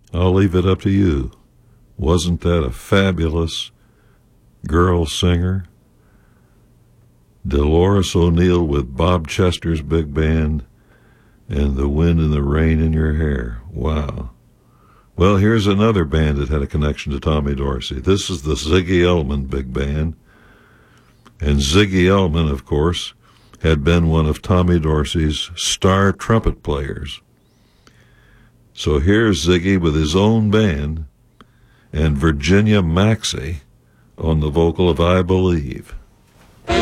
I'll leave it up to you. Wasn't that a fabulous girl singer? Dolores O'Neill with Bob Chester's big band and The Wind and the Rain in Your Hair. Wow. Well, here's another band that had a connection to Tommy Dorsey. This is the Ziggy Elman Big Band. And Ziggy Elman, of course, had been one of Tommy Dorsey's star trumpet players. So here's Ziggy with his own band and Virginia Maxey on the vocal of I Believe.